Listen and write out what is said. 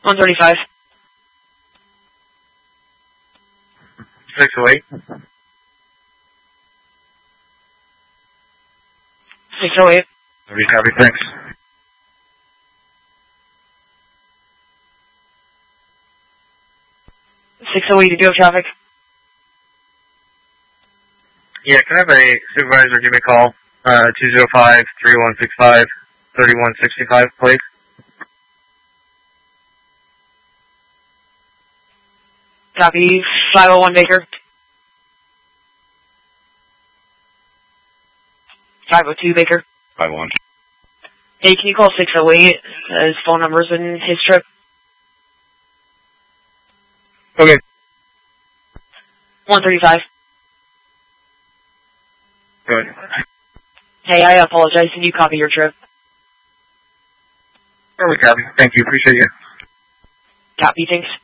135. 608. 608. Copy, thanks. You do have traffic? Yeah, can I have a supervisor give me a call? 205-3165-3165, please. Copy. 501 Baker. 502 Baker. 501. Hey, can you call 608? His phone number's in his trip. Okay. 135. Good. Hey, I apologize. Can you copy your trip? Perfect, copy. Thank you. Appreciate you. Copy, thanks.